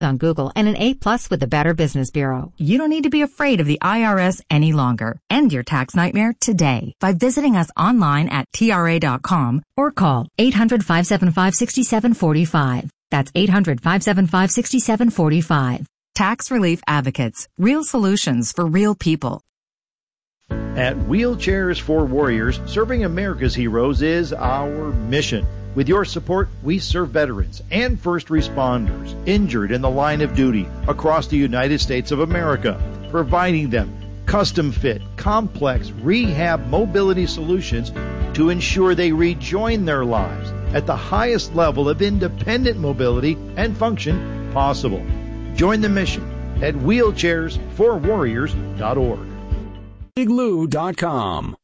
on Google and an A+ with the Better Business Bureau. You don't need to be afraid of the IRS any longer. End your tax nightmare today by visiting us online at TRA.com or call 800-575-6745. That's 800-575-6745. Tax Relief Advocates. Real solutions for real people. At Wheelchairs for Warriors, serving America's heroes is our mission. With your support, we serve veterans and first responders injured in the line of duty across the United States of America, providing them custom-fit, complex rehab mobility solutions to ensure they rejoin their lives at the highest level of independent mobility and function possible. Join the mission at wheelchairsforwarriors.org. BigLou.com.